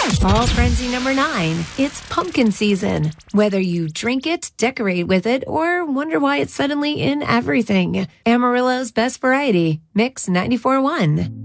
Fall frenzy number 9. It's pumpkin season. Whether you drink it, decorate with it, or wonder why it's suddenly in everything. Amarillo's best variety. Mix 94.1.